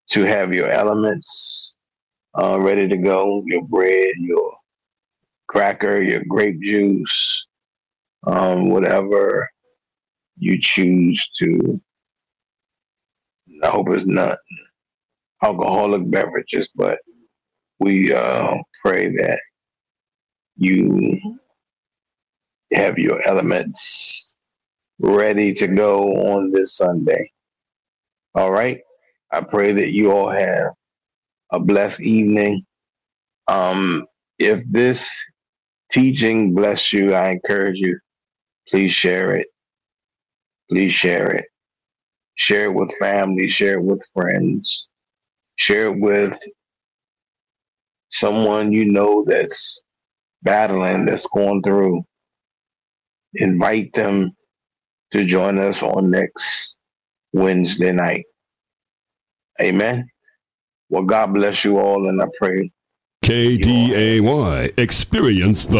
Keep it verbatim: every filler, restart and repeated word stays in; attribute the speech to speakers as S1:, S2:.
S1: to have your elements uh, ready to go, your bread, your cracker, your grape juice, um, whatever you choose to. I hope it's not alcoholic beverages, but we uh, pray that you have your elements ready to go on this Sunday. All right. I pray that you all have a blessed evening. Um, if this teaching bless you, I encourage you, please share it. Please share it. Share it with family, share it with friends, share it with someone you know that's battling, that's going through. Invite them to join us on next Wednesday night. Amen. Well, God bless you all, and I pray
S2: K D A Y, experience the